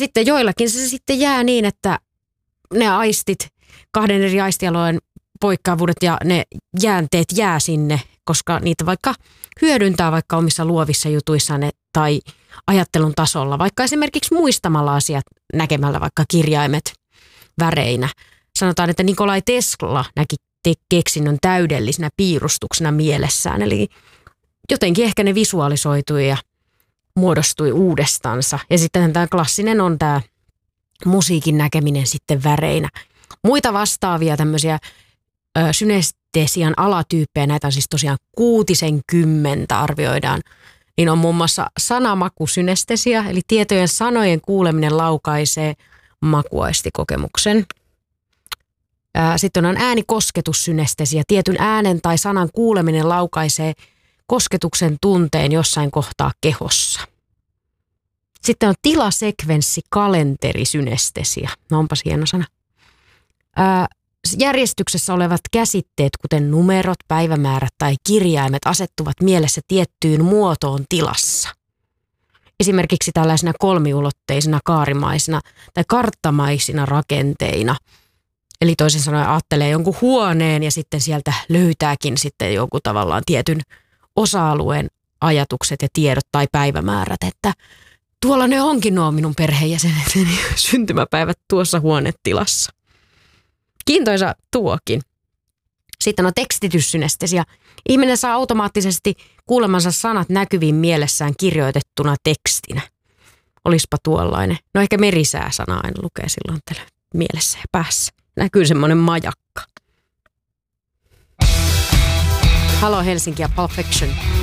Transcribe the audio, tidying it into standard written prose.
sitten joillakin se sitten jää niin, että ne aistit, kahden eri aistialueen poikkeavuudet ja ne jäänteet jää sinne, koska niitä vaikka hyödyntää vaikka omissa luovissa jutuissaan tai ajattelun tasolla, vaikka esimerkiksi muistamalla asiat näkemällä vaikka kirjaimet väreinä. Sanotaan, että Nikolai Tesla näki keksinnön täydellisenä piirustuksena mielessään, eli jotenkin ehkä ne visualisoitui ja muodostui uudestansa. Ja sitten tämä klassinen on tämä musiikin näkeminen sitten väreinä. Muita vastaavia tämmöisiä synestesian alatyyppejä, näitä on siis tosiaan 60 arvioidaan, niin on muun muassa sanamakusynestesia, eli tietojen sanojen kuuleminen laukaisee makuaistikokemuksen. Sitten on äänikosketussynestesia, tietyn äänen tai sanan kuuleminen laukaisee kosketuksen tunteen jossain kohtaa kehossa. Sitten on tilasekvenssikalenterisynestesia. No onpas hieno sana. Järjestyksessä olevat käsitteet, kuten numerot, päivämäärät tai kirjaimet, asettuvat mielessä tiettyyn muotoon tilassa. Esimerkiksi tällaisina kolmiulotteisina, kaarimaisina tai karttamaisina rakenteina. Eli toisin sanoen ajattelee jonkun huoneen ja sitten sieltä löytääkin sitten jonkun tavallaan tietyn osa-alueen ajatukset ja tiedot tai päivämäärät, että tuolla ne onkin nuo minun perheenjäseneteni syntymäpäivät tuossa huonetilassa. Kiintoisa tuokin. Sitten on tekstityssynestesia. Ihminen saa automaattisesti kuulemansa sanat näkyviin mielessään kirjoitettuna tekstinä. Olispa tuollainen. No ehkä merisää-sana aina lukee silloin tällä mielessä ja päässä. Näkyy semmoinen majakka. Halo Helsinki ja Pulp Fiction.